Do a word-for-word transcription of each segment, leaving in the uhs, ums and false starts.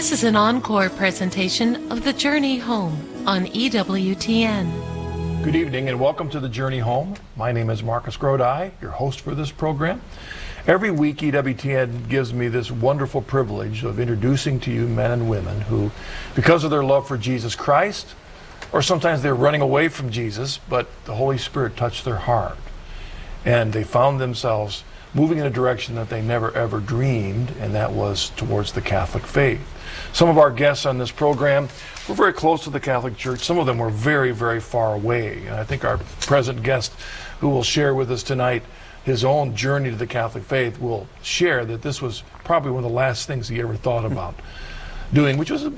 This is an encore presentation of The Journey Home on E W T N. Good evening and welcome to The Journey Home. My name is Marcus Grodi, your host for this program. Every week E W T N gives me this wonderful privilege of introducing to you men and women who, because of their love for Jesus Christ, or sometimes they're running away from Jesus, but the Holy Spirit touched their heart and they found themselves moving in a direction that they never ever dreamed, and that was towards the Catholic faith. Some of our guests on this program were very close to the Catholic Church. Some of them were very, very far away. And I think our present guest, who will share with us tonight his own journey to the Catholic faith, will share that this was probably one of the last things he ever thought about doing, which was... Uh,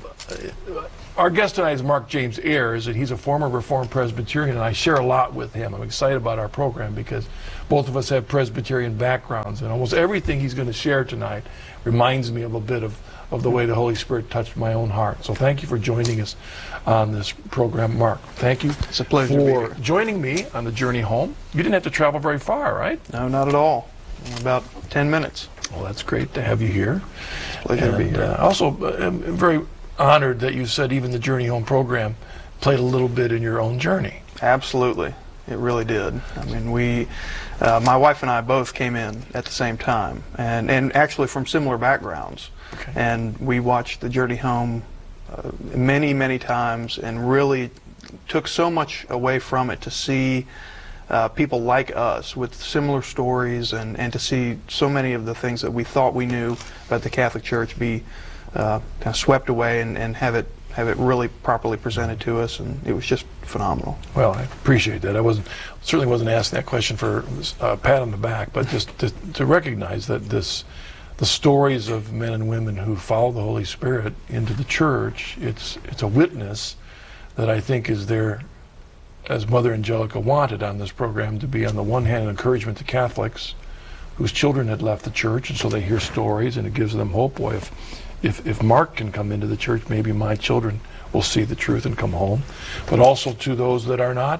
our guest tonight is Mark James Ayers, and he's a former Reformed Presbyterian, and I share a lot with him. I'm excited about our program because both of us have Presbyterian backgrounds, and almost everything he's going to share tonight reminds me of a bit of, of the way the Holy Spirit touched my own heart. So thank you for joining us on this program, Mark. Thank you. It's a pleasure for to be here. Joining me on the journey home. You didn't have to travel very far, right? No, not at all. About ten minutes. Well, that's great to have you here. Pleasure and, to be here. Uh, also, uh, I'm very honored that you said even the Journey Home program played a little bit in your own journey. Absolutely. It really did. I mean, we, uh, my wife and I both came in at the same time, and, and actually from similar backgrounds. Okay. And we watched the Journey Home uh, many, many times and really took so much away from it to see uh, people like us with similar stories and, and to see so many of the things that we thought we knew about the Catholic Church be Uh, kind of swept away and, and have it have it really properly presented to us, and it was just phenomenal. Well, I appreciate that. I wasn't certainly wasn't asking that question for a uh, pat on the back, but just to, to recognize that this the stories of men and women who follow the Holy Spirit into the church, it's it's a witness that I think is there, as Mother Angelica wanted on this program, to be on the one hand an encouragement to Catholics whose children had left the church, and so they hear stories and it gives them hope. Boy, if If, if Mark can come into the church, maybe my children will see the truth and come home. But also to those that are not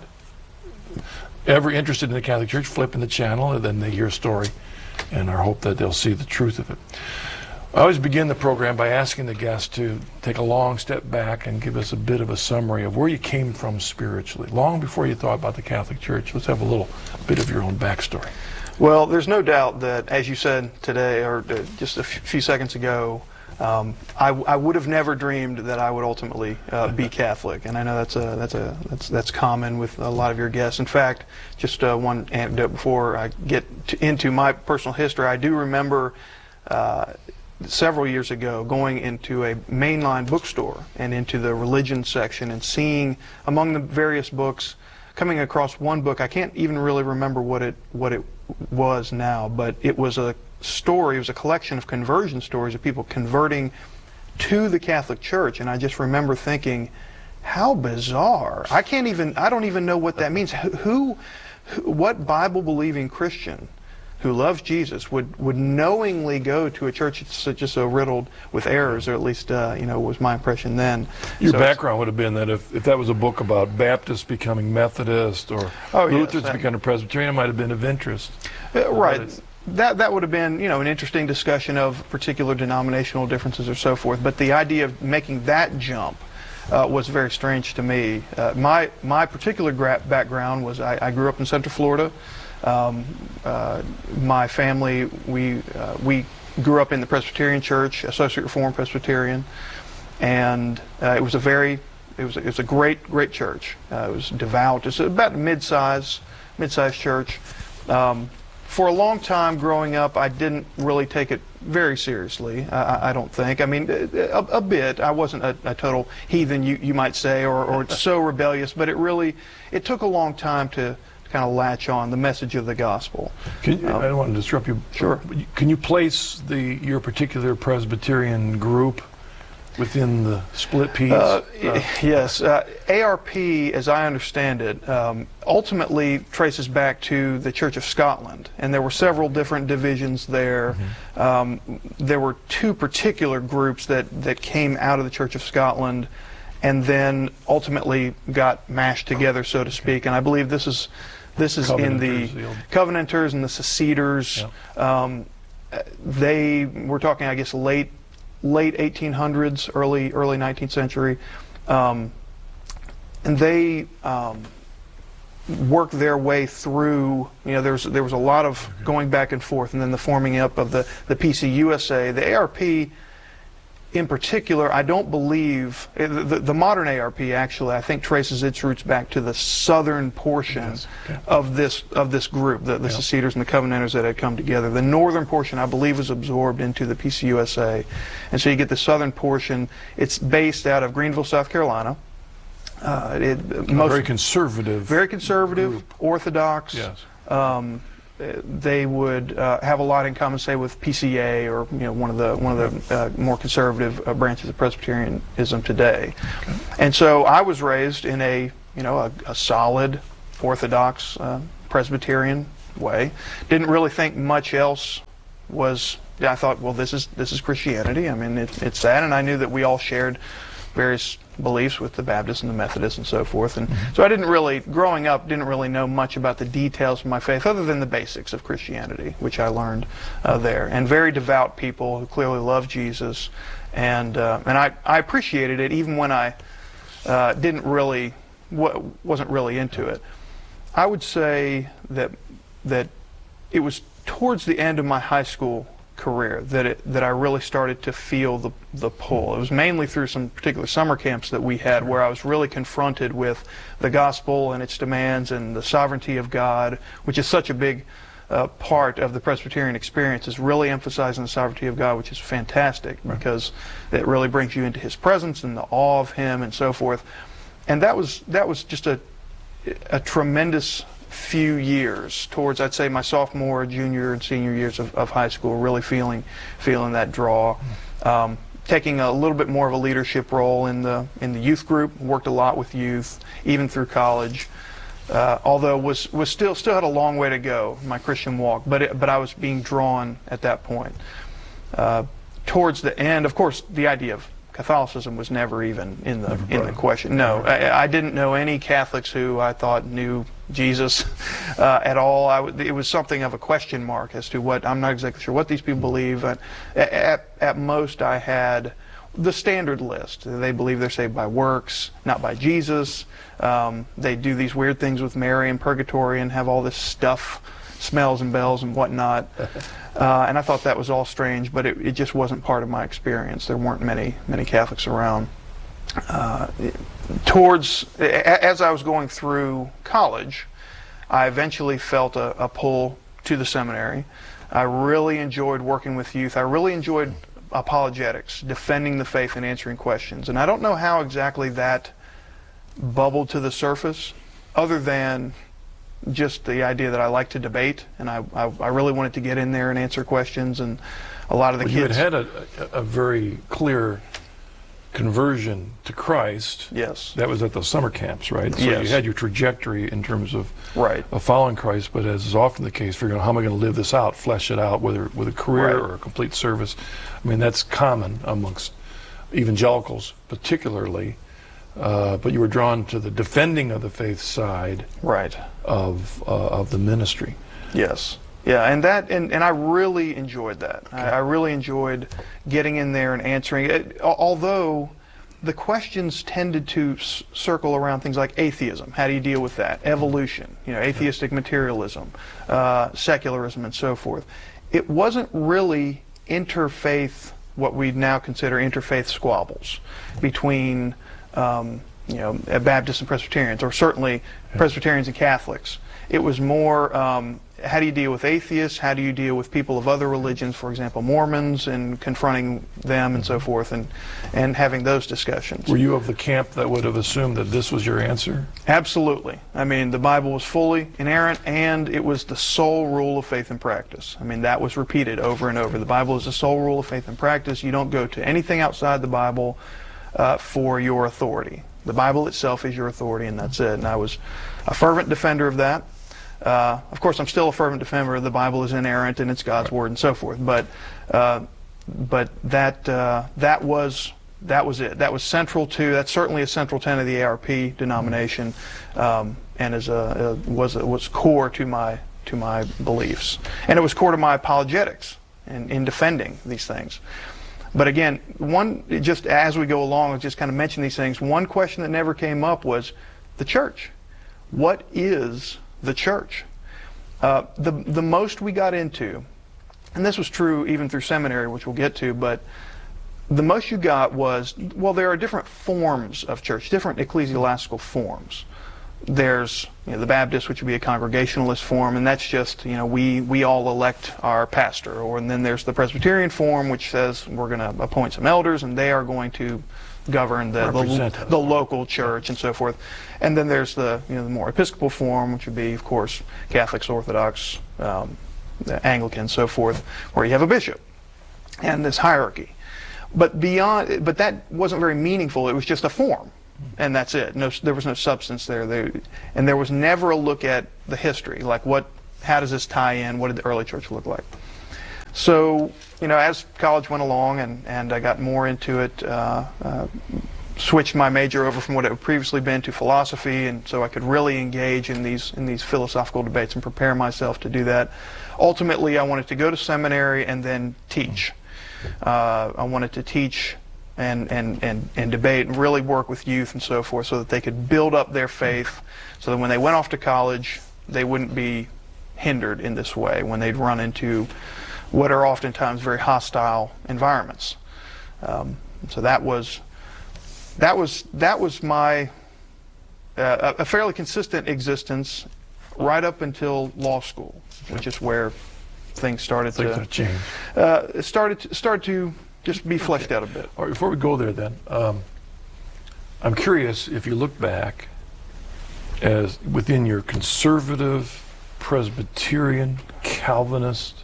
ever interested in the Catholic Church, flipping the channel, and then they hear a story, and our hope that they'll see the truth of it. I always begin the program by asking the guests to take a long step back and give us a bit of a summary of where you came from spiritually, long before you thought about the Catholic Church. Let's have a little bit of your own backstory. Well, there's no doubt that, as you said today, or uh, just a f few seconds ago, Um, I, I would have never dreamed that I would ultimately uh, be Catholic, and I know that's a that's a that's that's common with a lot of your guests. In fact, just uh, one anecdote before I get to, into my personal history, I do remember uh, several years ago going into a mainline bookstore and into the religion section and seeing among the various books, coming across one book. I can't even really remember what it what it was now, but it was a story, it was a collection of conversion stories of people converting to the Catholic Church, and I just remember thinking, how bizarre. I can't even, I don't even know what that means. Who, who what Bible-believing Christian who loves Jesus would, would knowingly go to a church that's just so riddled with errors, or at least, uh, you know, was my impression then. Your so background would have been that if, if that was a book about Baptists becoming Methodist or oh, Lutherans yes, becoming Presbyterian, it might have been of interest. Uh, right. That that would have been, you know, an interesting discussion of particular denominational differences or so forth. But the idea of making that jump uh, was very strange to me. Uh, my my particular gra background was I, I grew up in Central Florida. Um, uh, my family we uh, we grew up in the Presbyterian Church, Associate Reformed Presbyterian, and uh, it was a very it was a, it was a great great church. Uh, it was devout. It's about a mid-size mid-sized church. Um, For a long time growing up, I didn't really take it very seriously, I, I don't think. I mean, a, a bit. I wasn't a, a total heathen, you, you might say, or, or so rebellious, but it really, it took a long time to, to kind of latch on the message of the gospel. Can you, um, I don't want to disrupt you. Sure. Can you place the your particular Presbyterian group within the split peas? Uh, uh, yes. Uh, A R P, as I understand it, um, ultimately traces back to the Church of Scotland, and there were several different divisions there. Mm-hmm. um, there were two particular groups that, that came out of the Church of Scotland and then ultimately got mashed together, so to speak. And I believe this is this is in the Covenanters and the Seceders. Yep. Um, they were talking, I guess, late late eighteen hundreds, early early nineteenth century, um, and they um, worked their way through. You know, there's there was a lot of going back and forth, and then the forming up of the the P C U S A, the A R P. In particular, I don't believe the, the, the modern A R P actually I think traces its roots back to the southern portion yes. okay. of this of this group, the, the yeah. Seceders and the Covenanters that had come together. The northern portion, I believe, was absorbed into the P C U S A, and so you get the southern portion. It's based out of Greenville, South Carolina. Uh, it, most, very conservative. Very conservative, group. Orthodox. Yes. Um, they would uh, have a lot in common, say, with P C A or you know one of the one of the uh, more conservative uh, branches of Presbyterianism today. Okay. And so I was raised in a you know a, a solid Orthodox uh, Presbyterian way. Didn't really think much else was. I thought, well, this is this is Christianity. I mean, it, it's that, and I knew that we all shared various beliefs with the Baptists and the Methodists and so forth. And mm-hmm. so I didn't really, growing up, didn't really know much about the details of my faith other than the basics of Christianity, which I learned uh, there. And very devout people who clearly love Jesus. And uh, and I, I appreciated it even when I uh, didn't really, w wasn't really into it. I would say that that it was towards the end of my high school career that it that I really started to feel the the pull. It was mainly through some particular summer camps that we had where I was really confronted with the gospel and its demands and the sovereignty of God, which is such a big uh, part of the Presbyterian experience, is really emphasizing the sovereignty of God, which is fantastic right. because it really brings you into His presence and the awe of Him and so forth. And that was that was just a a tremendous few years towards, I'd say, my sophomore, junior, and senior years of, of high school, really feeling feeling that draw. Um, taking a little bit more of a leadership role in the in the youth group, worked a lot with youth, even through college. Uh, although was was still still had a long way to go in my Christian walk, but it, but I was being drawn at that point. Uh, towards the end, of course, the idea of Catholicism was never even in the in the question. No, I, I didn't know any Catholics who I thought knew Jesus uh, at all. I w it was something of a question mark as to what, I'm not exactly sure what these people believe. At, at, at most, I had the standard list. They believe they're saved by works, not by Jesus. Um, they do these weird things with Mary and purgatory and have all this stuff, smells and bells and whatnot. Uh, and I thought that was all strange, but it, it just wasn't part of my experience. There weren't many many Catholics around. Uh, towards, as I was going through college, I eventually felt a, a pull to the seminary. I really enjoyed working with youth. I really enjoyed apologetics, defending the faith and answering questions. And I don't know how exactly that bubbled to the surface, other than just the idea that I like to debate, and I, I, I really wanted to get in there and answer questions. And a lot of the well, kids... You had had a, a very clear conversion to Christ. Yes. That was at the summer camps, right? So yes. you had your trajectory in terms of, right. of following Christ, but as is often the case, figuring out how am I going to live this out, flesh it out, whether with a career right. or a complete service. I mean, that's common amongst evangelicals particularly, uh, but you were drawn to the defending of the faith side right. of, uh, of the ministry. Yes. Yeah, and that, and, and I really enjoyed that. Okay. I, I really enjoyed getting in there and answering it, although the questions tended to s circle around things like atheism. How do you deal with that? Evolution, you know, atheistic materialism, uh, secularism, and so forth. It wasn't really interfaith, what we now consider interfaith squabbles between, um, you know, Baptists and Presbyterians, or certainly Presbyterians and Catholics. It was more, um, how do you deal with atheists? How do you deal with people of other religions, for example, Mormons, and confronting them and so forth, and, and having those discussions. Were you of the camp that would have assumed that this was your answer? Absolutely. I mean, the Bible was fully inerrant, and it was the sole rule of faith and practice. I mean, that was repeated over and over. The Bible is the sole rule of faith and practice. You don't go to anything outside the Bible uh, for your authority. The Bible itself is your authority, and that's it. And I was a fervent defender of that. Uh, of course, I'm still a fervent defender of the Bible is inerrant and it's God's word and so forth. But, uh, but that uh, that was that was it. That was central to. That's certainly a central tenet of the A R P denomination, um, and is a, a was a, was core to my to my beliefs, and it was core to my apologetics in, in defending these things. But again, one, just as we go along, just kind of mention these things, one question that never came up was the church. What is the church? Uh, the, the most we got into, and this was true even through seminary, which we'll get to, but the most you got was, well, there are different forms of church, different ecclesiastical forms. There's, you know, the Baptist, which would be a congregationalist form, and that's just, you know, we, we all elect our pastor. Or, and then there's the Presbyterian form, which says we're going to appoint some elders, and they are going to govern the, the, the local church and so forth. And then there's the, you know, the more Episcopal form, which would be, of course, Catholics, Orthodox, um, Anglican, so forth, where you have a bishop and this hierarchy. But beyond, but that wasn't very meaningful. It was just a form, and that's it. No, there was no substance there. There, and there was never a look at the history, like what, how does this tie in? What did the early church look like? So, you know, as college went along, and and I got more into it, uh, uh, switched my major over from what it had previously been to philosophy, and so I could really engage in these in these philosophical debates and prepare myself to do that. Ultimately, I wanted to go to seminary and then teach. Uh, I wanted to teach and, and, and, and debate and really work with youth and so forth so that they could build up their faith so that when they went off to college, they wouldn't be hindered in this way when they'd run into what are oftentimes very hostile environments. Um, so that was that was that was my uh, a fairly consistent existence right up until law school, which is where things started things to change. Uh, started to, started to just be fleshed okay. out a bit. All right, before we go there, then, um, I'm curious if you look back as within your conservative, Presbyterian, Calvinist,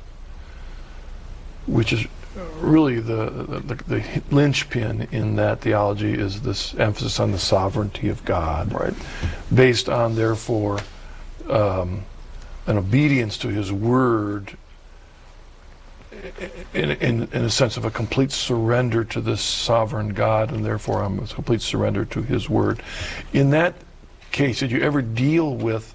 which is really the, the, the linchpin in that theology is this emphasis on the sovereignty of God, right? Based on, therefore, um, an obedience to His Word in, in, in a sense of a complete surrender to this sovereign God, and therefore I'm a complete surrender to His Word. In that case, did you ever deal with,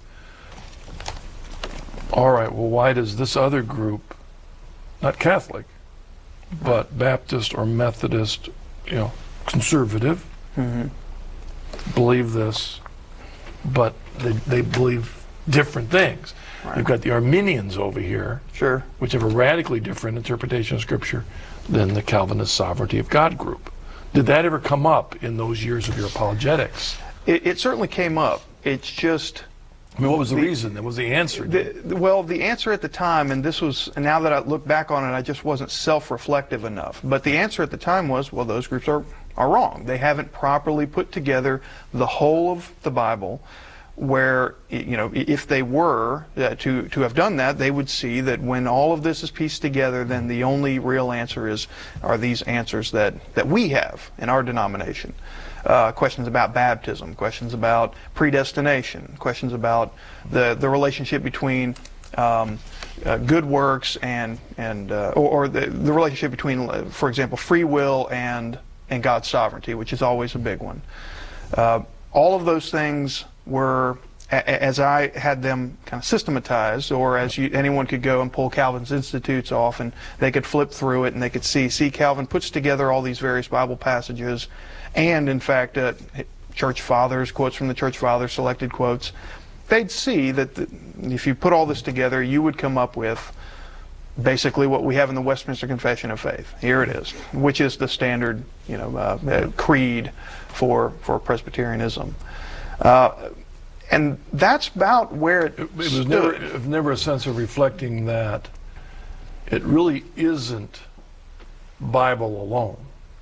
all right, well, why does this other group, not Catholic, but Baptist or Methodist, you know, conservative, mm-hmm. believe this, but they, they believe different things. Right. You've got the Arminians over here, sure, which have a radically different interpretation of Scripture than the Calvinist sovereignty of God group. Did that ever come up in those years of your apologetics? It, it certainly came up. It's just... I mean, what was the, the reason? What was the answer? The, the, well, the answer at the time, and this was, and now that I look back on it, I just wasn't self-reflective enough. But the answer at the time was, well, those groups are, are wrong. They haven't properly put together the whole of the Bible, where, you know, if they were uh, to, to have done that, they would see that when all of this is pieced together, then the only real answer is, are these answers that, that we have in our denomination. Uh, questions about baptism, questions about predestination, questions about the, the relationship between um, uh, good works and, and uh, or, or the, the relationship between, uh, for example, free will and, and God's sovereignty, which is always a big one. Uh, all of those things were, a, as I had them kind of systematized, or as you, anyone could go and pull Calvin's Institutes off and they could flip through it and they could see, see Calvin puts together all these various Bible passages. And, in fact, uh, church fathers, quotes from the church fathers, selected quotes, they'd see that the, if you put all this together, you would come up with basically what we have in the Westminster Confession of Faith. Here it is, which is the standard, you know, uh, uh, creed for, for Presbyterianism. Uh, and that's about where it, it, it was stood. never, it was never a sense of reflecting that it really isn't Bible alone.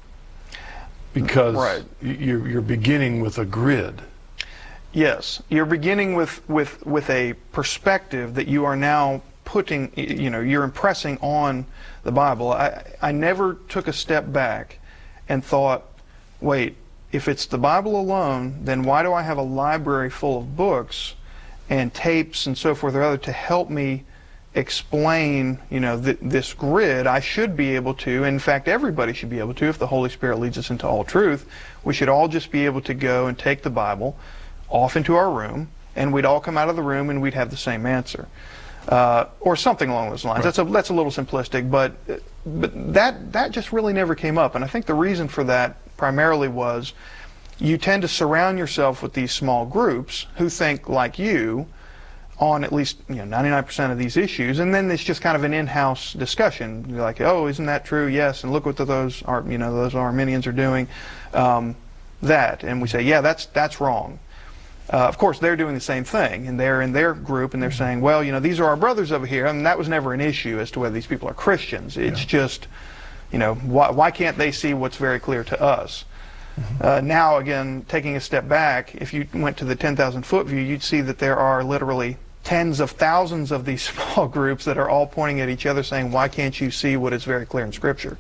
Because right. you're, you're beginning with a grid. Yes, you're beginning with, with, with a perspective that you are now putting, you know, you're impressing on the Bible. I, I never took a step back and thought, wait, if it's the Bible alone, then why do I have a library full of books and tapes and so forth or other to help me explain, you know, th this grid? I should be able to, in fact, everybody should be able to, if the Holy Spirit leads us into all truth, we should all just be able to go and take the Bible off into our room, and we'd all come out of the room and we'd have the same answer. uh, or something along those lines. Right. That's a that's a little simplistic, but but that that just really never came up, and I think the reason for that primarily was you tend to surround yourself with these small groups who think like you on at least you know ninety-nine percent of these issues, and then it's just kind of an in-house discussion. You're like, oh, isn't that true? Yes, and look what the, those are you know those Arminians are doing. Um, that, and we say, yeah, that's that's wrong. Uh, of course, they're doing the same thing, and they're in their group, and they're saying, well, you know, these are our brothers over here, and that was never an issue as to whether these people are Christians. It's yeah. just, you know, why, why can't they see what's very clear to us? Mm-hmm. uh, now, again, taking a step back, if you went to the ten thousand foot view, you'd see that there are literally tens of thousands of these small groups that are all pointing at each other saying, why can't you see what is very clear in Scripture?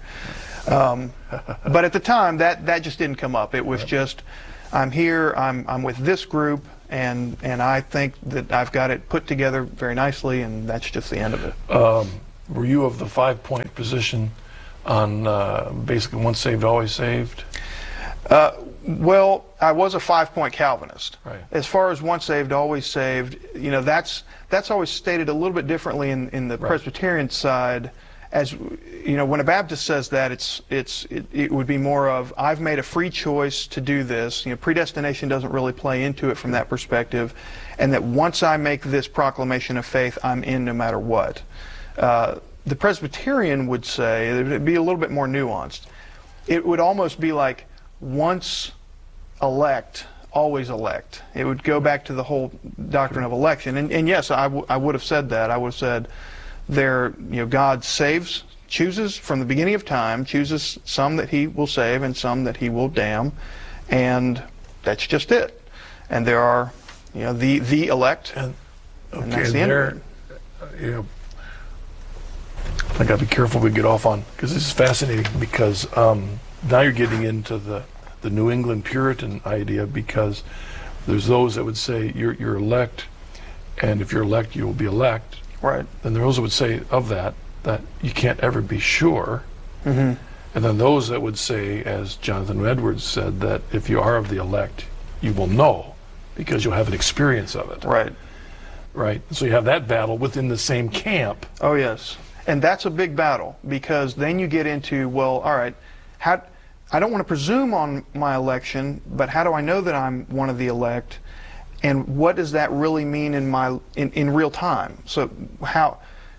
Um, but at the time, that, that just didn't come up. It was just, I'm here, I'm, I'm with this group, and, and I think that I've got it put together very nicely, and that's just the end of it. Um, were you of the five-point position on uh, basically once saved, always saved? Uh, well, I was a five-point Calvinist. Right. As far as once saved, always saved, you know, that's that's always stated a little bit differently in, in the right. Presbyterian side. As you know, when a Baptist says that, it's it's it, it would be more of, I've made a free choice to do this. You know, predestination doesn't really play into it from that perspective, and that once I make this proclamation of faith, I'm in no matter what. Uh, the Presbyterian would say it would be a little bit more nuanced. It would almost be like, once elect, always elect. It would go back to the whole doctrine of election. And, and yes, I, w I would have said that. I would have said, there, you know, God saves, chooses from the beginning of time, chooses some that He will save and some that He will damn, and that's just it. And there are, you know, the the elect, and, okay, and that's the end there, of it. You know, I got to be careful we get off on, because this is fascinating. Because um, now you're getting into the the New England Puritan idea, because there's those that would say you're you're elect, and if you're elect, you will be elect. Right. Then there are those that would say of that, that you can't ever be sure. Mm-hmm. And then those that would say, as Jonathan Edwards said, that if you are of the elect, you will know, because you'll have an experience of it. Right. Right. So you have that battle within the same camp. Oh, yes. And that's a big battle, because then you get into, well, all right, how, I don't want to presume on my election, but how do I know that I'm one of the elect? And what does that really mean in my in, in real time? So how,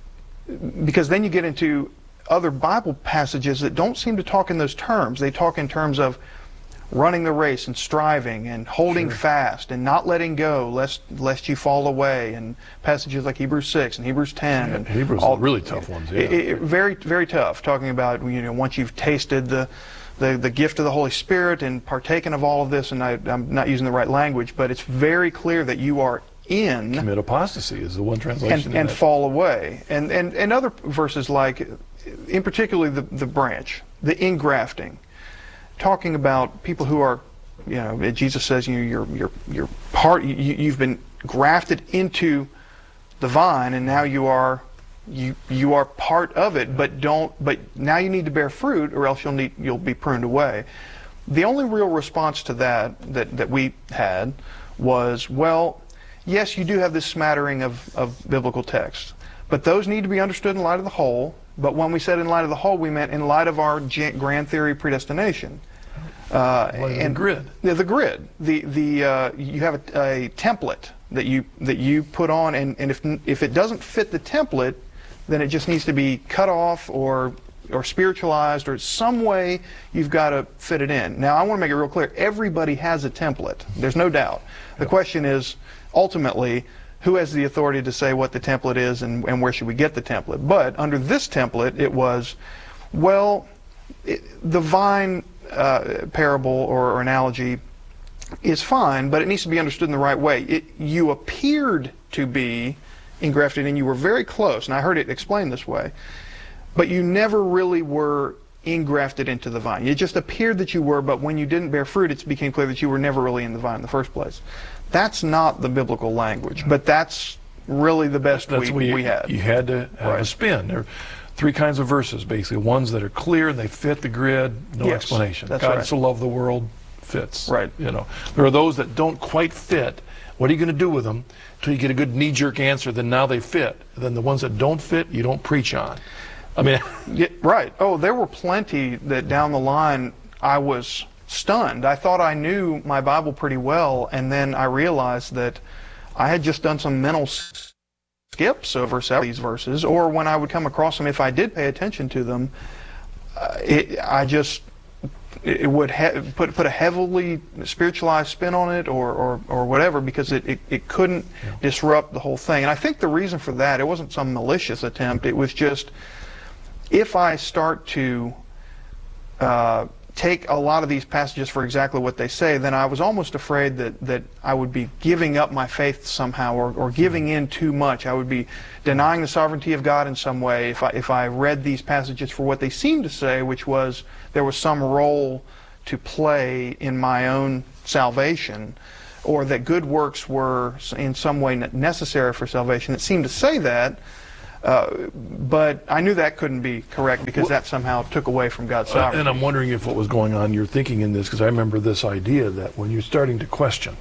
because then you get into other Bible passages that don't seem to talk in those terms. They talk in terms of running the race and striving and holding Sure. fast and not letting go lest lest you fall away, and passages like Hebrews six and Hebrews ten. Yeah, and Hebrews all, are really tough ones. Yeah. It, it, very very tough, talking about, you know, once you've tasted the The, the gift of the Holy Spirit and partaken of all of this, and I, I'm not using the right language, but it's very clear that you are in, commit apostasy is the one translation. and, and fall away. And, and, and other verses like, in particularly the, the branch, the ingrafting, talking about people who are, you know, Jesus says, you know, you're, you're, you're part, you, you've been grafted into the vine, and now you are You you are part of it, but don't. But now you need to bear fruit, or else you'll need you'll be pruned away. The only real response to that that that we had was, well, yes, you do have this smattering of of biblical text, but those need to be understood in light of the whole. But when we said in light of the whole, we meant in light of our grand theory of predestination. Uh, Like and the grid. The, the grid. The the uh, you have a, a template that you that you put on, and and if if it doesn't fit the template, then it just needs to be cut off or or spiritualized, or some way you've got to fit it in. Now, I want to make it real clear. Everybody has a template. There's no doubt. The Yep. question is, ultimately, who has the authority to say what the template is, and, and where should we get the template? But under this template, it was, well, it, the vine uh, parable or, or analogy is fine, but it needs to be understood in the right way. It, you appeared to be engrafted, and you were very close, and I heard it explained this way, but you never really were engrafted into the vine. It just appeared that you were, but when you didn't bear fruit, it became clear that you were never really in the vine in the first place. That's not the biblical language, but that's really the best That's we, you, we had. You had to have Right. a spin. There are three kinds of verses, basically. Ones that are clear, they fit the grid, no Yes, explanation. that's God right. so loved the world, fits. Right. You know, there are those that don't quite fit, What are you going to do with them until you get a good knee-jerk answer? Then now they fit. Then the ones that don't fit, you don't preach on. I mean, yeah, right. Oh, there were plenty that down the line I was stunned. I thought I knew my Bible pretty well, and then I realized that I had just done some mental skips over several of these verses, or when I would come across them, if I did pay attention to them, uh, it, I just it would ha put put a heavily spiritualized spin on it, or or, or whatever, because it, it, it couldn't yeah. disrupt the whole thing. And I think the reason for that, it wasn't some malicious attempt. It was just, if I start to uh, take a lot of these passages for exactly what they say, then I was almost afraid that, that I would be giving up my faith somehow, or, or giving in too much. I would be denying the sovereignty of God in some way if I, if I read these passages for what they seemed to say, which was there was some role to play in my own salvation, or that good works were in some way necessary for salvation. It seemed to say that. Uh, but I knew that couldn't be correct, because that somehow took away from God's sovereignty. And I'm wondering if what was going on, you're thinking in this, because I remember this idea that when you're starting to question,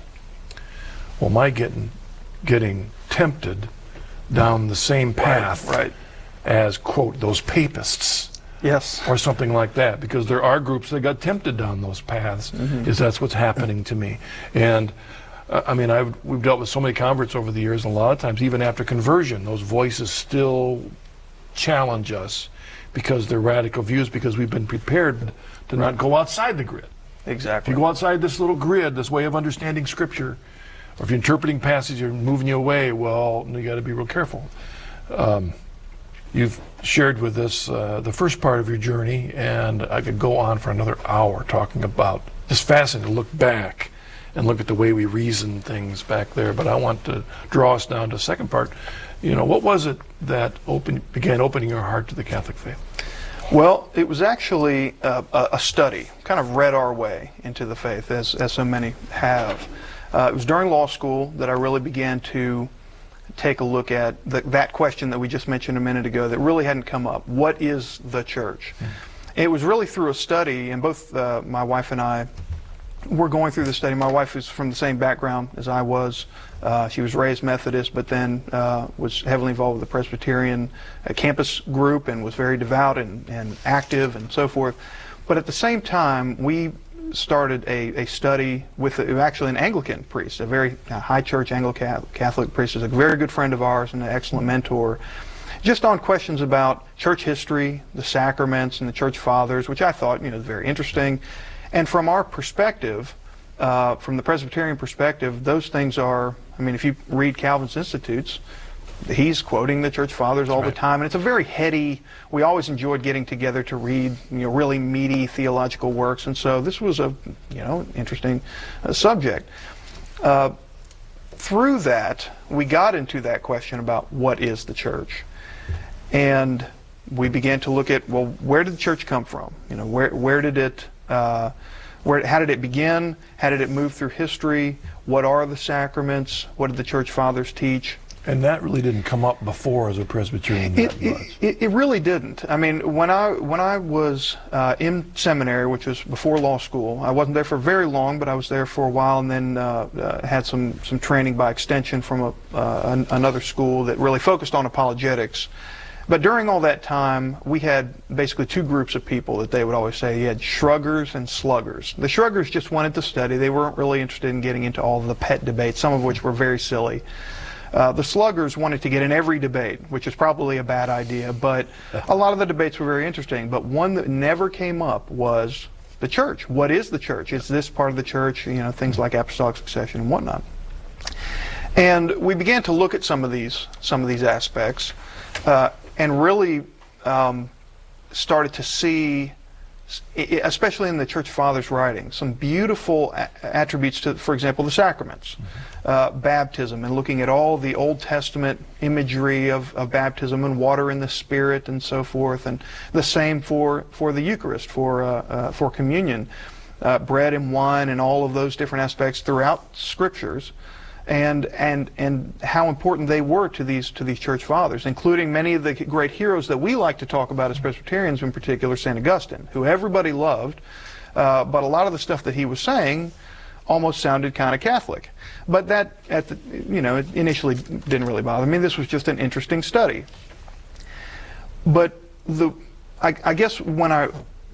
well, am I getting, getting tempted down the same path right, right. as, quote, those papists? Yes. Or something like that, because there are groups that got tempted down those paths, mm-hmm. is that's what's happening to me. And Uh, I mean, I've, we've dealt with so many converts over the years, and a lot of times, even after conversion, those voices still challenge us because they're radical views, because we've been prepared to not go outside the grid. Exactly. If you go outside this little grid, this way of understanding Scripture, or if you're interpreting passages or moving you away, well, you got to be real careful. Um, you've shared with us uh, the first part of your journey, and I could go on for another hour talking about, it's fascinating to look back and look at the way we reason things back there. But I want to draw us down to the second part. You know, what was it that open, began opening your heart to the Catholic faith? Well, it was actually a, a study, kind of read our way into the faith, as, as so many have. Uh, it was during law school that I really began to take a look at the, that question that we just mentioned a minute ago that really hadn't come up. What is the church? Mm-hmm. It was really through a study, and both uh, my wife and I were going through the study. My wife is from the same background as I was. Uh, she was raised Methodist, but then uh, was heavily involved with the Presbyterian uh, campus group, and was very devout and, and active and so forth. But at the same time, we started a, a study with a, actually an Anglican priest, a very uh, high church Anglo-Catholic priest, who's a very good friend of ours and an excellent mentor, just on questions about church history, the sacraments, and the church fathers, which I thought, you know, very interesting. And from our perspective, uh, from the Presbyterian perspective, those things are, I mean, if you read Calvin's Institutes, he's quoting the church fathers all right. the time, and it's a very heady, we always enjoyed getting together to read, you know, really meaty theological works, and so this was a, you know, interesting uh, subject. Uh, through that, we got into that question about what is the church, and we began to look at, well, where did the church come from? You know, where where did it Uh, where, how did it begin? How did it move through history? What are the sacraments? What did the church fathers teach? And that really didn't come up before as a Presbyterian. It, it, it, it really didn't. I mean, when I when I was uh, in seminary, which was before law school, I wasn't there for very long, but I was there for a while, and then uh, uh, had some some training by extension from a, uh, an, another school that really focused on apologetics. But during all that time, we had basically two groups of people that they would always say. You had shruggers and sluggers. The shruggers just wanted to study. They weren't really interested in getting into all the pet debates, some of which were very silly. Uh, the sluggers wanted to get in every debate, which is probably a bad idea, but a lot of the debates were very interesting. But one that never came up was the church. What is the church? Is this part of the church? You know, things like apostolic succession and whatnot. And we began to look at some of these, some of these aspects. Uh, and really um, started to see, especially in the Church Fathers' writings, some beautiful a attributes to, for example, the sacraments, mm-hmm. uh, baptism, and looking at all the Old Testament imagery of, of baptism and water in the Spirit and so forth, and the same for, for the Eucharist, for, uh, uh, for communion, uh, bread and wine, and all of those different aspects throughout Scriptures. And and and how important they were to these to these church fathers, including many of the great heroes that we like to talk about as Presbyterians, in particular Saint Augustine, who everybody loved, uh, but a lot of the stuff that he was saying almost sounded kind of Catholic. But that, at the, you know, it initially didn't really bother me. This was just an interesting study. But the, I, I guess when I,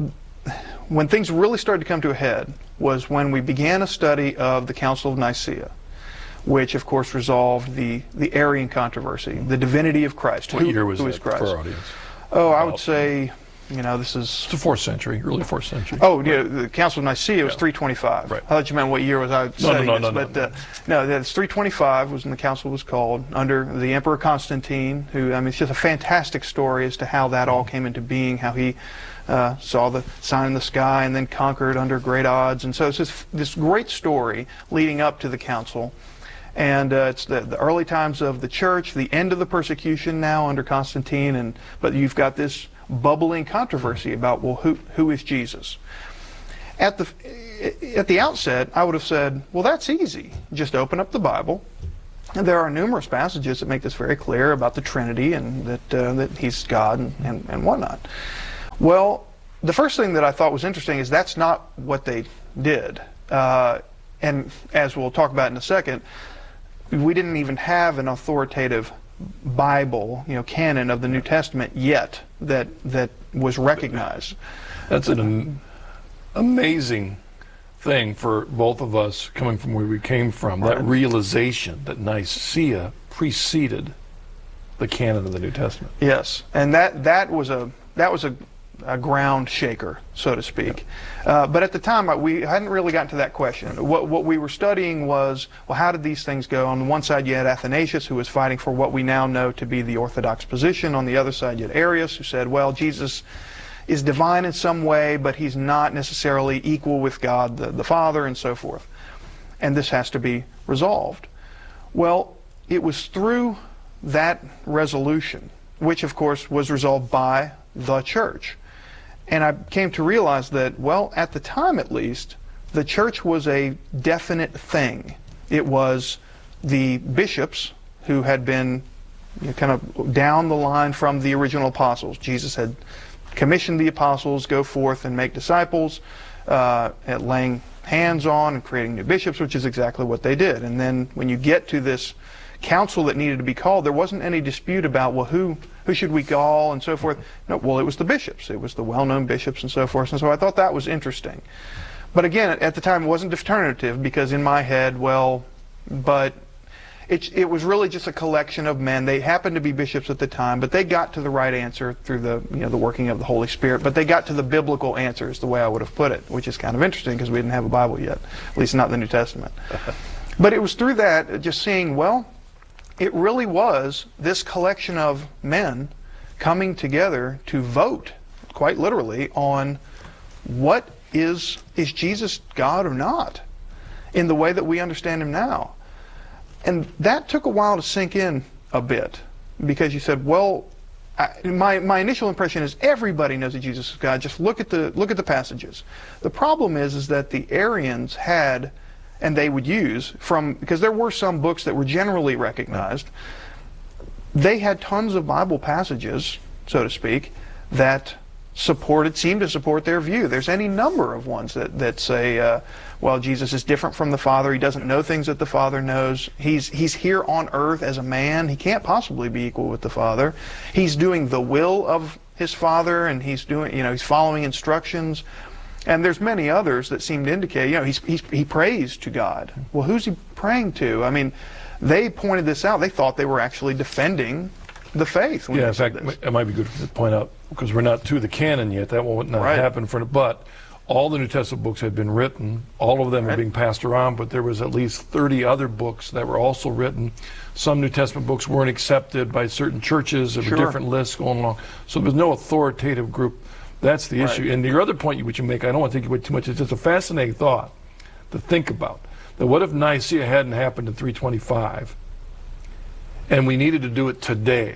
when things really started to come to a head was when we began a study of the Council of Nicaea, which of course resolved the, the Arian controversy, the divinity of Christ. What who, year was who that is Christ? for our audience? Oh, I would say, you know, this is... It's the fourth century, early fourth century. Oh, yeah, the Council of Nicaea was Yeah. three twenty-five. Right. I thought you meant what year was I studying no, no, this. no, but no, uh, no, that's three twenty-five was when the council was called, under the Emperor Constantine, who, I mean, it's just a fantastic story as to how that all came into being, how he uh, saw the sign in the sky and then conquered under great odds. And so it's this, this great story leading up to the council. And uh, it's the, the early times of the church, the end of the persecution now under Constantine, and but you've got this bubbling controversy about, well, who who is Jesus? At the at the outset, I would have said, well, that's easy. Just open up the Bible. And there are numerous passages that make this very clear about the Trinity and that uh, that He's God and, and, and whatnot. Well, the first thing that I thought was interesting is that's not what they did. Uh, and as we'll talk about in a second, we didn't even have an authoritative Bible, you know, canon of the New Testament yet that that was recognized. That's an am- amazing thing for both of us coming from where we came from. That Right. realization that Nicaea preceded the canon of the New Testament. Yes, and that that was a that was a, a ground shaker, so to speak. Uh, but at the time, uh, we hadn't really gotten to that question. What what we were studying was, well, how did these things go? On the one side, you had Athanasius, who was fighting for what we now know to be the Orthodox position. On the other side, you had Arius, who said, well, Jesus is divine in some way, but He's not necessarily equal with God the, the Father, and so forth. And this has to be resolved. Well, it was through that resolution, which of course was resolved by the church. And I came to realize that, well, at the time at least, the church was a definite thing. It was the bishops who had been, you know, kind of down the line from the original apostles. Jesus had commissioned the apostles, go forth and make disciples, uh, at laying hands on and creating new bishops, which is exactly what they did. And then when you get to this council that needed to be called, there wasn't any dispute about, well, who who should we call and so forth. No, well, it was the bishops. It was the well-known bishops and so forth. And so I thought that was interesting. But again, at the time, it wasn't determinative, because in my head, well, but it, it was really just a collection of men. They happened to be bishops at the time, but they got to the right answer through the, you know, the working of the Holy Spirit. But they got to the biblical answers, the way I would have put it, which is kind of interesting because we didn't have a Bible yet, at least not the New Testament. But it was through that, just seeing, well, it really was this collection of men coming together to vote, quite literally, on what is is Jesus God or not, in the way that we understand Him now. And that took a while to sink in a bit, because you said, well, I, my my initial impression is everybody knows that Jesus is God. Just look at the look at the passages. The problem is is that the Arians had, and they would use from, because there were some books that were generally recognized, they had tons of Bible passages, so to speak, that supported, seemed to support their view. There's any number of ones that, that say, uh, well, Jesus is different from the Father. He doesn't know things that the Father knows. He's, he's here on earth as a man. He can't possibly be equal with the Father. He's doing the will of His Father, and he's doing, you know, he's following instructions. And there's many others that seem to indicate, you know, he's, he's, he prays to God. Well, who's he praying to? I mean, they pointed this out. They thought they were actually defending the faith. When Yeah, they in said fact, this. it might be good to point out, because we're not to the canon yet. That won't not Right. happen for, but all the New Testament books had been written. All of them Right. are being passed around, but there was at least thirty other books that were also written. Some New Testament books weren't accepted by certain churches. There were Sure. different lists going along. So there's no authoritative group. That's the Right. issue. And your other point which you make, I don't want to take away too much, it's just a fascinating thought to think about. That what if Nicaea hadn't happened in three twenty-five and we needed to do it today?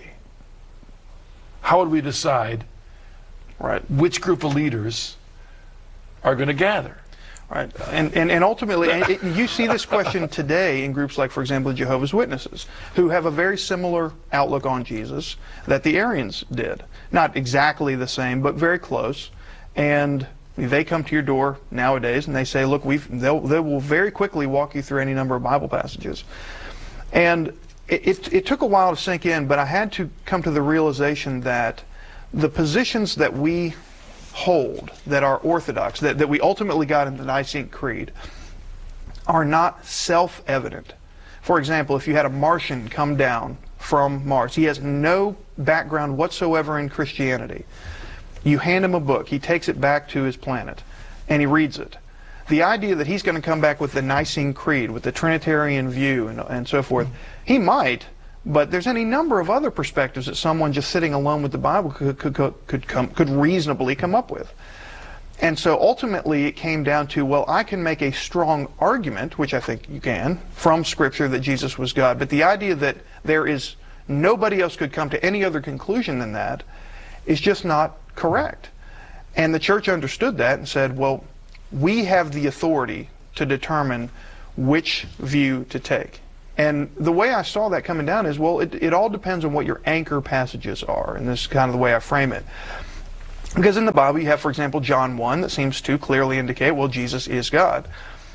How would we decide Right. which group of leaders are going to gather? Right. And, and, and ultimately, and it, you see this question today in groups like, for example, the Jehovah's Witnesses, who have a very similar outlook on Jesus that the Arians did. Not exactly the same, but very close. And They come to your door nowadays and they say, look, we've, they'll, they will very quickly walk you through any number of Bible passages. And it, it, it took a while to sink in, but I had to come to the realization that the positions that we hold, that are orthodox, that, that we ultimately got in the Nicene Creed, are not self-evident. For example, if you had a Martian come down from Mars, he has no background whatsoever in Christianity. You hand him a book, he takes it back to his planet, and he reads it. The idea that he's going to come back with the Nicene Creed, with the Trinitarian view, and, and so forth, he might, but there's any number of other perspectives that someone just sitting alone with the Bible could, could, could, could, come, could reasonably come up with. And so ultimately it came down to, well, I can make a strong argument, which I think you can, from Scripture that Jesus was God, but the idea that there is nobody else could come to any other conclusion than that is just not correct. And the church understood that and said, well, we have the authority to determine which view to take. And the way I saw that coming down is, well, it, it all depends on what your anchor passages are, and this is kind of the way I frame it. Because in the Bible you have, for example, John one that seems to clearly indicate, well, Jesus is God.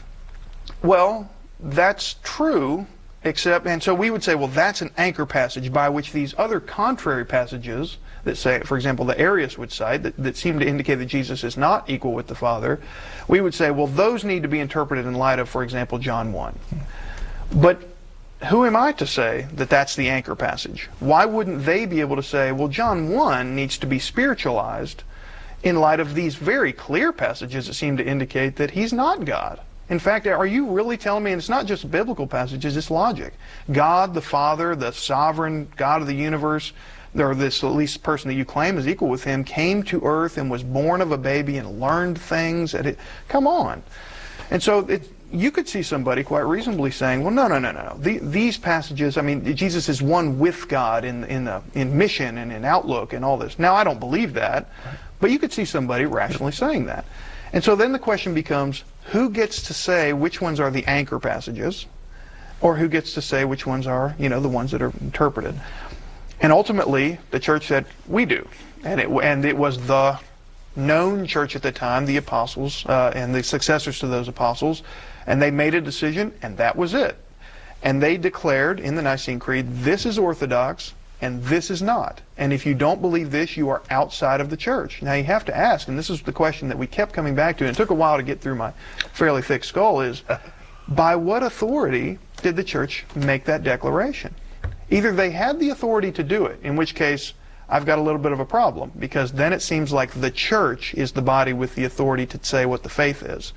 Well, that's true, except, and so we would say, well, that's an anchor passage by which these other contrary passages that say, for example, the Arius would cite, that, that seem to indicate that Jesus is not equal with the Father, we would say, well, those need to be interpreted in light of, for example, John one. But who am I to say that that's the anchor passage? Why wouldn't they be able to say, well, John one needs to be spiritualized in light of these very clear passages that seem to indicate that he's not God? In fact, are you really telling me, and it's not just biblical passages, it's logic. God the Father, the sovereign God of the universe, or this at least person that you claim is equal with him, came to earth and was born of a baby and learned things. At it. Come on. And so it, you could see somebody quite reasonably saying, well, no, no, no, no. The, these passages, I mean, Jesus is one with God in, in, the, in mission and in outlook and all this. Now, I don't believe that, but you could see somebody rationally saying that. And so then the question becomes, who gets to say which ones are the anchor passages, or who gets to say which ones are, you know, the ones that are interpreted? And ultimately, the church said, we do. And it, and it was the known church at the time, the apostles uh, and the successors to those apostles, and they made a decision, and that was it. And they declared in the Nicene Creed, this is orthodox, and this is not. And if you don't believe this, you are outside of the church. Now you have to ask, and this is the question that we kept coming back to, and it took a while to get through my fairly thick skull, is by what authority did the church make that declaration? Either they had the authority to do it, in which case I've got a little bit of a problem, because then it seems like the church is the body with the authority to say what the faith is.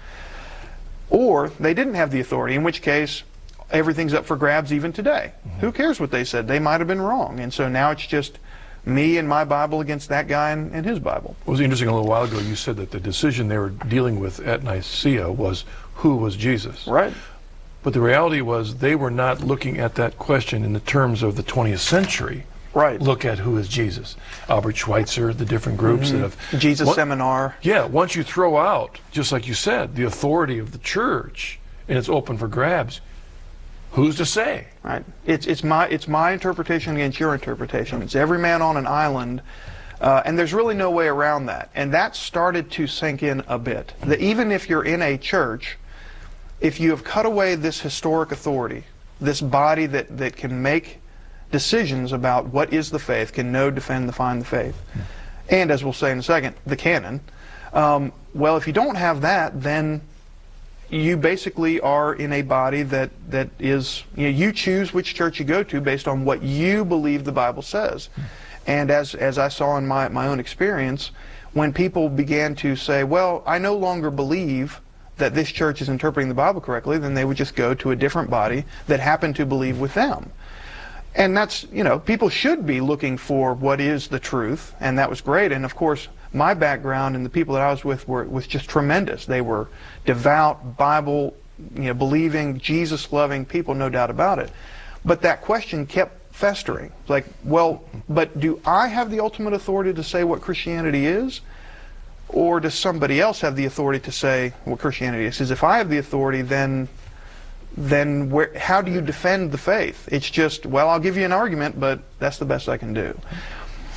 Or they didn't have the authority, in which case everything's up for grabs even today. Mm-hmm. Who cares what they said? They might have been wrong. And so now it's just me and my Bible against that guy and, and his Bible. It was interesting, a little while ago you said that the decision they were dealing with at Nicaea was who was Jesus. Right. But the reality was they were not looking at that question in the terms of the twentieth century. Right. Look at who is Jesus. Albert Schweitzer, the different groups mm-hmm. that have... Jesus one, Seminar. Yeah, once you throw out, just like you said, the authority of the church, and it's open for grabs, who's to say? Right. It's, it's, my, it's my interpretation against your interpretation. It's every man on an island, uh, and there's really no way around that. And that started to sink in a bit. That even if you're in a church, if you have cut away this historic authority, this body that, that can make decisions about what is the faith, can know, defend, define the faith, and as we'll say in a second, the canon, um, well, if you don't have that, then you basically are in a body that, that is, you know, you choose which church you go to based on what you believe the Bible says. And as, as I saw in my, my own experience, when people began to say, well, I no longer believe that this church is interpreting the Bible correctly, then they would just go to a different body that happened to believe with them. And that's, you know, people should be looking for what is the truth, and that was great. And of course, my background and the people that I was with were was just tremendous. They were devout, Bible, you know, believing, Jesus-loving people, no doubt about it. But that question kept festering. Like, well, but do I have the ultimate authority to say what Christianity is? Or does somebody else have the authority to say what Christianity is? Because if I have the authority, then then where, how do you defend the faith? It's just, well, I'll give you an argument, but that's the best I can do.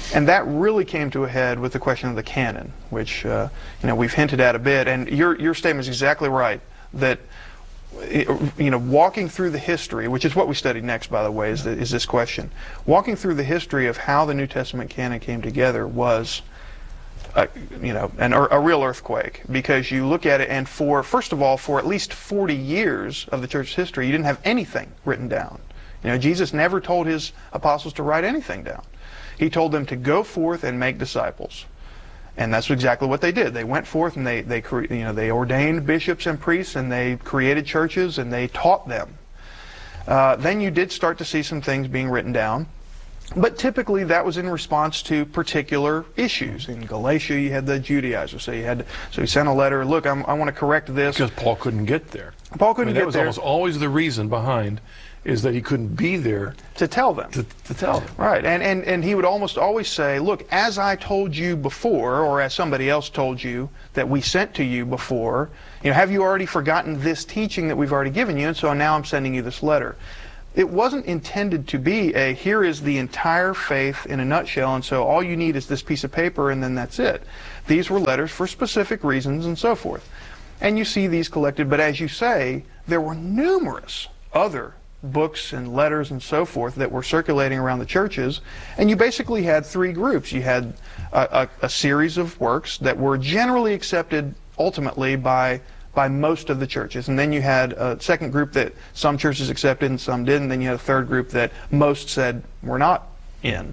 And that really came to a head with the question of the canon, which uh, you know we've hinted at a bit. And your your statement is exactly right, that you know walking through the history, which is what we studied next, by the way, is, the, is this question. Walking through the history of how the New Testament canon came together was uh, you know an, a real earthquake, because you look at it, and for first of all, for at least forty years of the church's history, you didn't have anything written down. You know, Jesus never told his apostles to write anything down. He told them to go forth and make disciples, and that's exactly what they did. They went forth and they they cre- you know they ordained bishops and priests, and they created churches and they taught them. Uh, then you did start to see some things being written down, but typically that was in response to particular issues. In Galatia, you had the Judaizers, so you had so he sent a letter. Look, I'm, I want to correct this, because Paul couldn't get there. Paul couldn't I mean, get that was there. almost always the reason behind, is that he couldn't be there to tell them. to, to tell them. Right, and, and, and he would almost always say, look, as I told you before, or as somebody else told you that we sent to you before, you know, have you already forgotten this teaching that we've already given you, and so now I'm sending you this letter. It wasn't intended to be a, here is the entire faith in a nutshell, and so all you need is this piece of paper, and then that's it. These were letters for specific reasons and so forth. And you see these collected, but as you say, there were numerous other books and letters and so forth that were circulating around the churches, and you basically had three groups. You had a, a, a series of works that were generally accepted ultimately by by most of the churches, and then you had a second group that some churches accepted and some didn't, then you had a third group that most said we're not in.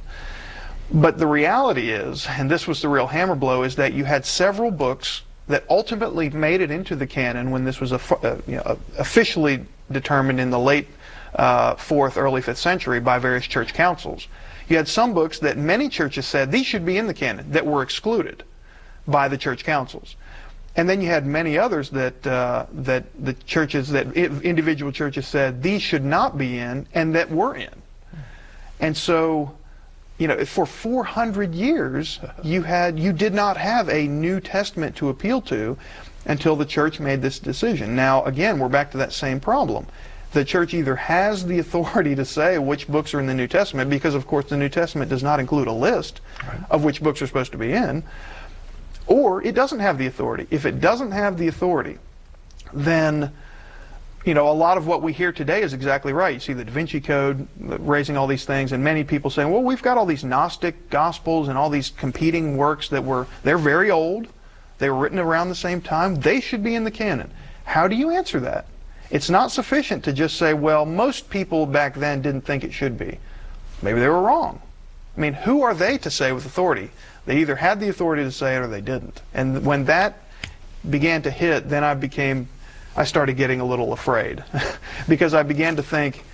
But the reality is, and this was the real hammer blow, is that you had several books that ultimately made it into the canon when this was a, uh, you know, officially determined in the late Uh, fourth, early fifth century by various church councils. You had some books that many churches said these should be in the canon that were excluded by the church councils, and then you had many others that uh, that the churches that individual churches said these should not be in, and that were in. And so, you know, for four hundred years, you had you did not have a New Testament to appeal to until the church made this decision. Now, again, we're back to that same problem. The church either has the authority to say which books are in the New Testament, because of course the New Testament does not include a list right. of which books are supposed to be in, or it doesn't have the authority. If it doesn't have the authority, then you know a lot of what we hear today is exactly right. You see the Da Vinci Code raising all these things, and many people saying, well, we've got all these Gnostic Gospels and all these competing works that were, they're very old, they were written around the same time, they should be in the canon. How do you answer that? It's not sufficient to just say, well, most people back then didn't think it should be. Maybe they were wrong. I mean, who are they to say with authority? They either had the authority to say it or they didn't. And when that began to hit, then I became, I started getting a little afraid because I began to think,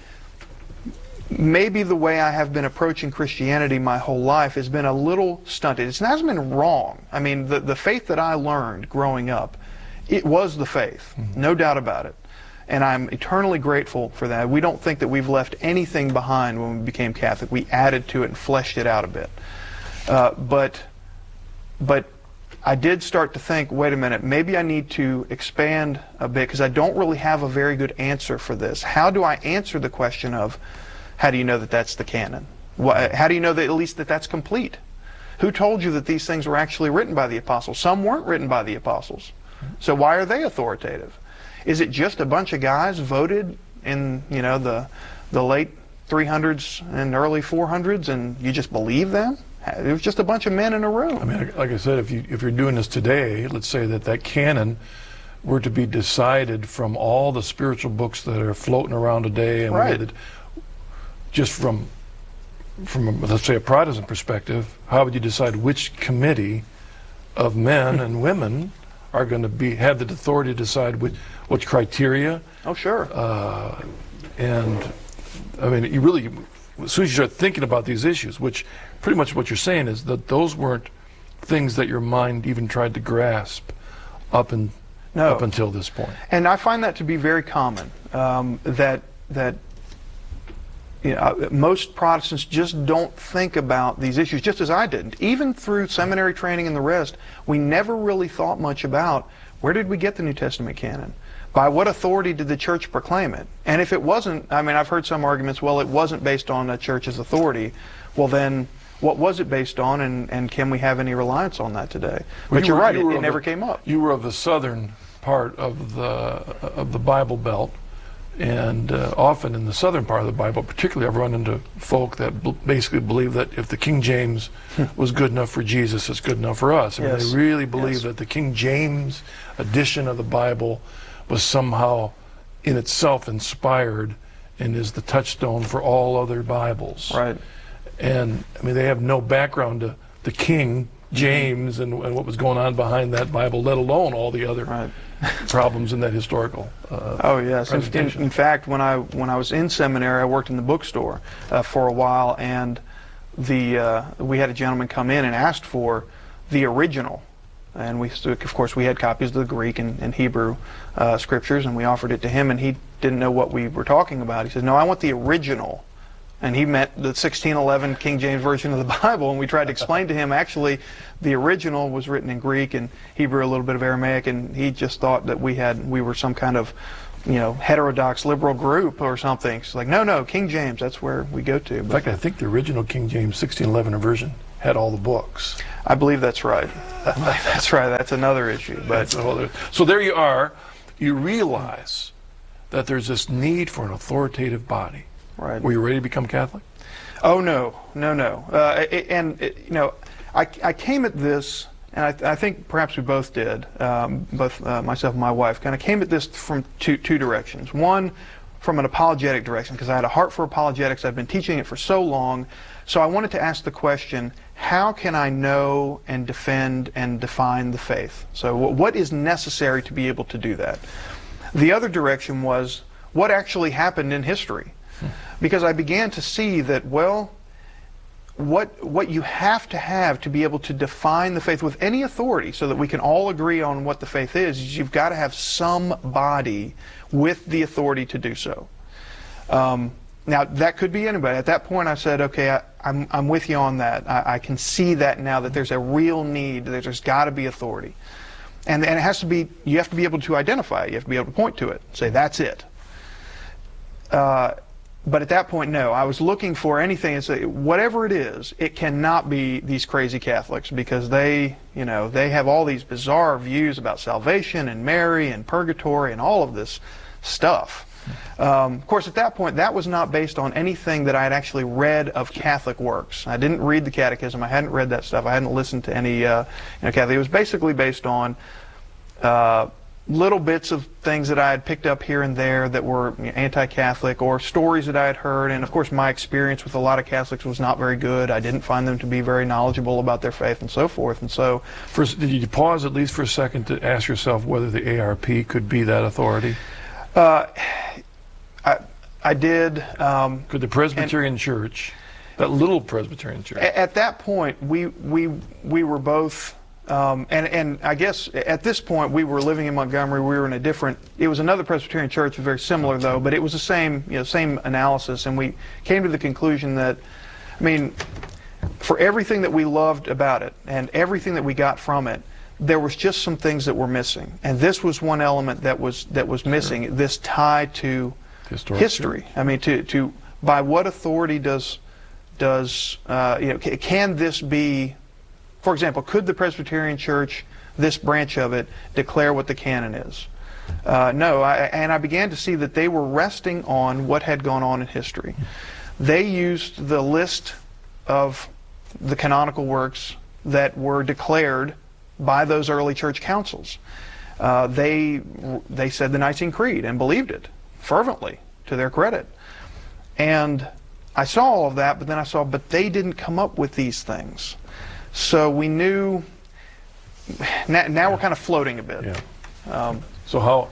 maybe the way I have been approaching Christianity my whole life has been a little stunted. It hasn't been wrong. I mean, the, the faith that I learned growing up, it was the faith, mm-hmm. no doubt about it. And I'm eternally grateful for that. We don't think that we've left anything behind when we became Catholic. We added to it and fleshed it out a bit. Uh, but, but I did start to think, wait a minute, maybe I need to expand a bit, because I don't really have a very good answer for this. How do I answer the question of, how do you know that that's the canon? How do you know that at least that that's complete? Who told you that these things were actually written by the apostles? Some weren't written by the apostles. So why are they authoritative? Is it just a bunch of guys voted in, you know, the the late three hundreds and early four hundreds, and you just believe them? It was just a bunch of men in a room. I mean, like I said, if you if you're doing this today, let's say that that canon were to be decided from all the spiritual books that are floating around today, and right. that just from from a, let's say a Protestant perspective, how would you decide which committee of men and women are going to be have the authority to decide which which criteria? Oh, sure. Uh, and I mean, you really, as soon as you start thinking about these issues, which pretty much what you're saying is that those weren't things that your mind even tried to grasp up and no. up until this point. And I find that to be very common. Um, that that. You know, most Protestants just don't think about these issues, just as I didn't. Even through seminary training and the rest, we never really thought much about, where did we get the New Testament canon? By what authority did the church proclaim it? And if it wasn't, I mean, I've heard some arguments, well, it wasn't based on a church's authority. Well, then, what was it based on, and, and can we have any reliance on that today? Well, But you you're were- right, you it, were it of never the- came up. You were of the southern part of the of the Bible Belt, and uh, often in the southern part of the Bible, particularly, I've run into folk that b- basically believe that if the King James was good enough for Jesus, it's good enough for us. I mean, Yes. they really believe Yes. that the King James edition of the Bible was somehow in itself inspired and is the touchstone for all other Bibles. Right. And I mean, they have no background to the King James and, and what was going on behind that Bible, let alone all the other Right. problems in that historical. Uh, Oh yes. In, in, presentation. in fact, when I when I was in seminary, I worked in the bookstore uh, for a while, and the uh, we had a gentleman come in and asked for the original, and we st- of course we had copies of the Greek and, and Hebrew uh, scriptures, and we offered it to him, and he didn't know what we were talking about. He said, "No, I want the original." And he meant the sixteen eleven King James Version of the Bible, and we tried to explain to him actually the original was written in Greek and Hebrew, a little bit of Aramaic, and he just thought that we had we were some kind of, you know, heterodox liberal group or something. It's like, no, no, King James, that's where we go to. in But fact, I think the original King James sixteen eleven version had all the books. I believe that's right. I believe that's right. That's another issue. But That's a whole other- so there you are. You realize that there's this need for an authoritative body. right. Were you ready to become Catholic? Oh no, no, no. Uh, it, and it, you know, I, I came at this, and I, I think perhaps we both did, um, both uh, myself and my wife, kind of came at this from two two directions. One, from an apologetic direction, because I had a heart for apologetics. I've been teaching it for so long, so I wanted to ask the question: how can I know and defend and define the faith? So, wh- what is necessary to be able to do that? The other direction was what actually happened in history. Because I began to see that, well, what what you have to have to be able to define the faith with any authority so that we can all agree on what the faith is, is you've got to have somebody with the authority to do so. Um, now, that could be anybody. At that point, I said, okay, I, I'm, I'm with you on that. I, I can see that now, that there's a real need, that there's got to be authority. And, and it has to be, you have to be able to identify it. You have to be able to point to it, say, that's it. Uh, But at that point, no. I was looking for anything and say, whatever it is, it cannot be these crazy Catholics, because they, you know, they have all these bizarre views about salvation and Mary and purgatory and all of this stuff. Um, of course, at that point, that was not based on anything that I had actually read of Catholic works. I didn't read the Catechism. I hadn't read that stuff. I hadn't listened to any, uh, you know, Catholic. It was basically based on uh, little bits of things that I had picked up here and there that were you know, anti-Catholic, or stories that I had heard. And of course, my experience with a lot of Catholics was not very good. I didn't find them to be very knowledgeable about their faith and so forth. And so, First, did you pause at least for a second to ask yourself whether the A R P could be that authority? uh, I, I did. Um, Could the Presbyterian Church, that little Presbyterian Church, a- at that point, we we we were both. Um, and, and I guess at this point we were living in Montgomery. We were in a different. It was another Presbyterian church, very similar though, but it was the same, you know, same analysis. And we came to the conclusion that, I mean, for everything that we loved about it and everything that we got from it, there was just some things that were missing. And this was one element that was that was missing. Sure. This tie to Historic history. I mean, to to by what authority does does uh, you know? Can this be? For example, could the Presbyterian Church, this branch of it, declare what the canon is? Uh, no, I, and I began to see that they were resting on what had gone on in history. They used the list of the canonical works that were declared by those early church councils. Uh, they they said the Nicene Creed and believed it fervently, to their credit. And I saw all of that, but then I saw, but they didn't come up with these things. So we knew, now, now we're kind of floating a bit. Yeah. Um, So how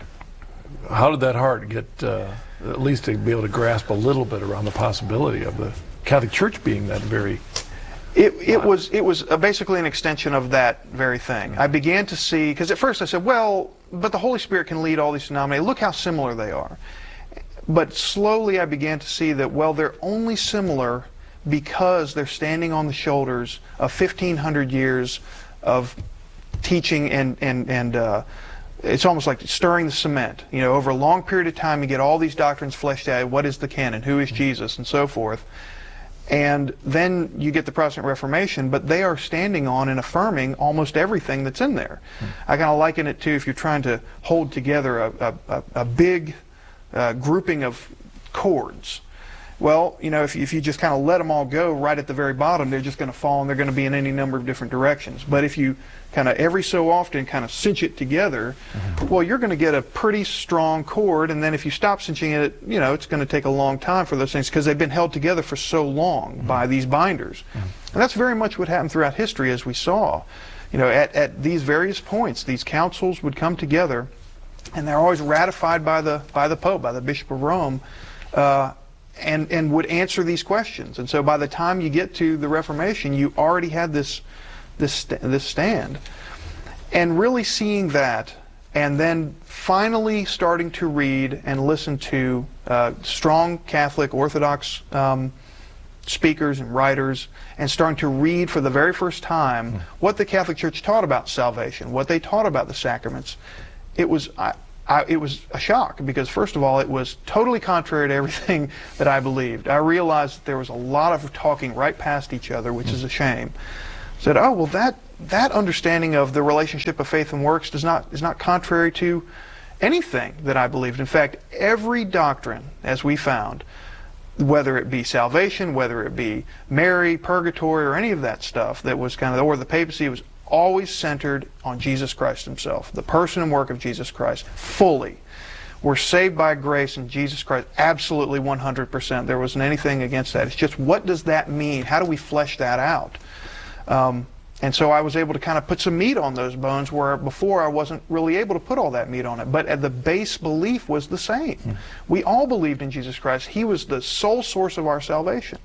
how did that heart get uh, at least to be able to grasp a little bit around the possibility of the Catholic Church being that very? It, it was it was uh, basically an extension of that very thing. I began to see, because at first I said, well, but the Holy Spirit can lead all these denominations. Look how similar they are. But slowly I began to see that, well, they're only similar because they're standing on the shoulders of fifteen hundred years of teaching, and and and uh, it's almost like stirring the cement. You know, over a long period of time, you get all these doctrines fleshed out. What is the canon? Who is Jesus? And so forth. And then you get the Protestant Reformation, but they are standing on and affirming almost everything that's in there. Mm. I kind of liken it to if you're trying to hold together a, a, a big uh, grouping of chords. Well, you know, if, if you just kind of let them all go right at the very bottom, they're just going to fall and they're going to be in any number of different directions. But if you kind of every so often kind of cinch it together, mm-hmm. well, you're going to get a pretty strong chord. And then if you stop cinching it, you know, it's going to take a long time for those things because they've been held together for so long mm-hmm. by these binders. Mm-hmm. And that's very much what happened throughout history, as we saw. You know, at, at these various points, these councils would come together, and they're always ratified by the by the Pope, by the Bishop of Rome. Uh, And, and would answer these questions. And so by the time you get to the Reformation, you already had this, this, this stand. And really seeing that, and then finally starting to read and listen to uh, strong Catholic Orthodox um, speakers and writers, and starting to read for the very first time what the Catholic Church taught about salvation, what they taught about the sacraments, it was... I, I, it was a shock because, first of all, it was totally contrary to everything that I believed. I realized that there was a lot of talking right past each other, which is a shame. I said, oh, well, that that understanding of the relationship of faith and works does not is not contrary to anything that I believed. In fact, every doctrine, as we found, whether it be salvation, whether it be Mary, purgatory, or any of that stuff that was kind of, or the papacy, was always centered on Jesus Christ himself, the person and work of Jesus Christ, fully. We're saved by grace in Jesus Christ, absolutely one hundred percent. There wasn't anything against that. It's just, what does that mean? How do we flesh that out? Um, and so I was able to kind of put some meat on those bones where before I wasn't really able to put all that meat on it. But the base belief was the same. Mm. We all believed in Jesus Christ. He was the sole source of our salvation.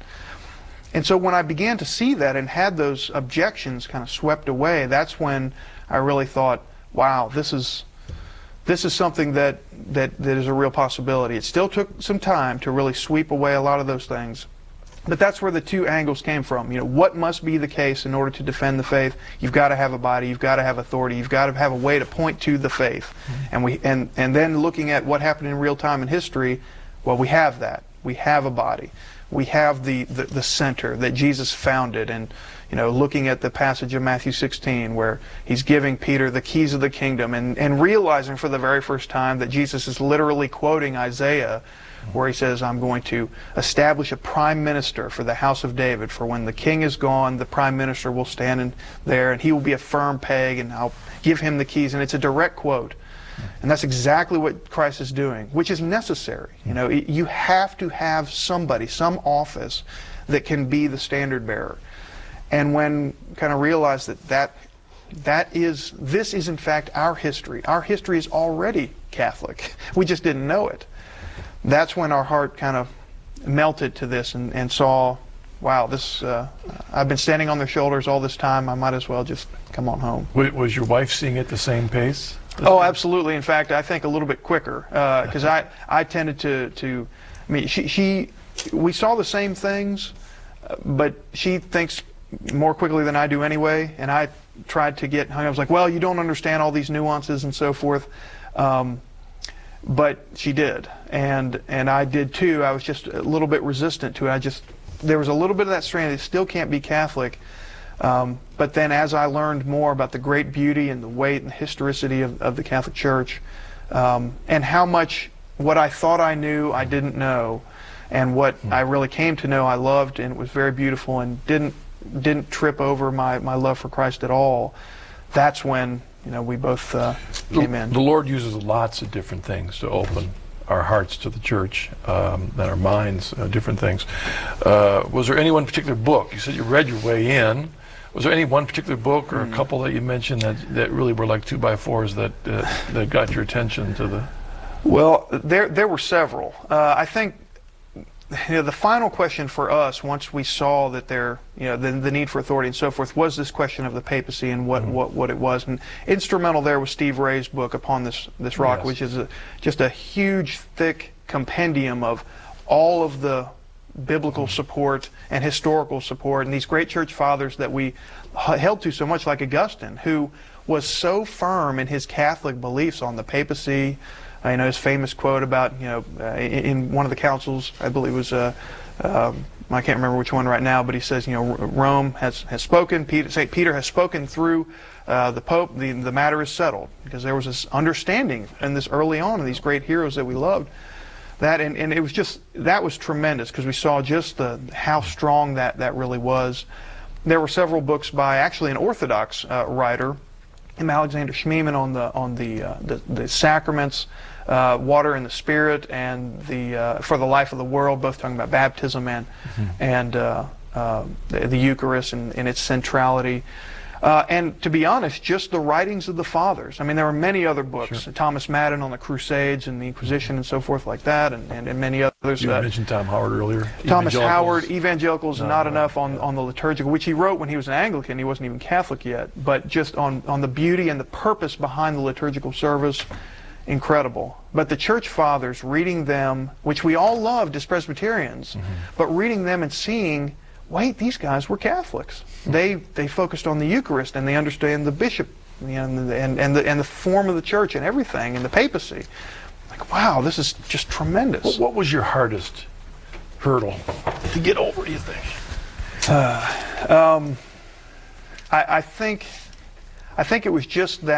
And so when I began to see that and had those objections kind of swept away, that's when I really thought, wow, this is this is something that, that, that is a real possibility. It still took some time to really sweep away a lot of those things. But that's where the two angles came from. You know, what must be the case in order to defend the faith? You've got to have a body, you've got to have authority, you've got to have a way to point to the faith. Mm-hmm. And we and, and then looking at what happened in real time in history, well, we have that. We have a body. We have the, the, the center that Jesus founded, and you know, looking at the passage of Matthew sixteen where he's giving Peter the keys of the kingdom, and, and realizing for the very first time that Jesus is literally quoting Isaiah where he says, I'm going to establish a prime minister for the house of David, for when the king is gone, the prime minister will stand in there, and he will be a firm peg, and I'll give him the keys. And it's a direct quote. And that's exactly what Christ is doing, which is necessary. You know, you have to have somebody, some office that can be the standard bearer. And when kind of realize that that that is this is in fact our history. Our history is already Catholic. We just didn't know it. That's when our heart kind of melted to this and, and saw, wow, this uh, I've been standing on their shoulders all this time. I might as well just come on home. Was your wife seeing it the same pace? Oh, absolutely. In fact, I think a little bit quicker because uh, I I tended to to I mean she she we saw the same things, uh, but she thinks more quickly than I do anyway. And I tried to get hung. I was like, well, you don't understand all these nuances and so forth, um, but she did, and and I did too. I was just a little bit resistant to it. I just there was a little bit of that strand. It still can't be Catholic. Um, but then as I learned more about the great beauty and the weight and the historicity of, of the Catholic Church, um, and how much what I thought I knew I didn't know, and what I really came to know I loved, and it was very beautiful, and didn't didn't trip over my, my love for Christ at all, that's when you know we both uh, came in. The Lord uses lots of different things to open our hearts to the church, um, and our minds, uh, different things. Uh, was there any one particular book? You said you read your way in. Was there any one particular book or a couple that you mentioned that, that really were like two by fours that uh, that got your attention to the? Well, there there were several. Uh, I think you know, the final question for us, once we saw that there, you know, the, the need for authority and so forth, was this question of the papacy and what, mm-hmm. what, what it was. And instrumental there was Steve Ray's book, Upon This This Rock, yes. which is a, just a huge, thick compendium of all of the biblical support and historical support, and these great church fathers that we held to so much, like Augustine, who was so firm in his Catholic beliefs on the papacy. Uh, you know, his famous quote about, you know, uh, in, in one of the councils, I believe it was uh, um, I can't remember which one right now, but he says, you know, Rome has, has spoken, Peter, Saint Peter has spoken through uh, the Pope, the, the matter is settled. Because there was this understanding in this early on of these great heroes that we loved. That, and, and it was just, that was tremendous, because we saw just the, how strong that, that really was. There were several books by actually an Orthodox uh, writer, M. Alexander Schmemann, on the, on the, uh, the, the sacraments, Uh, water and the Spirit, and the uh, for the life of the world, both talking about baptism and mm-hmm. and uh, uh, the, the Eucharist and, and its centrality. Uh, and to be honest, just the writings of the fathers. I mean, there are many other books. Sure. Thomas Madden on the Crusades and the Inquisition and so forth like that, and, and, and many others. You uh, mentioned Tom Howard earlier. Thomas Howard, Evangelicals, not, not enough on, on the liturgical, which he wrote when he was an Anglican. He wasn't even Catholic yet. But just on, on the beauty and the purpose behind the liturgical service. Incredible. But the Church Fathers, reading them, which we all loved as Presbyterians, mm-hmm. but reading them and seeing, wait, these guys were Catholics. Mm-hmm. They they focused on the Eucharist, and they understand the bishop, you know, and, and, and, the, and the form of the church and everything, and the papacy. Like, wow, this is just tremendous. What, what was your hardest hurdle to get over, do you think? Uh, um, I, I think, I think it was just that.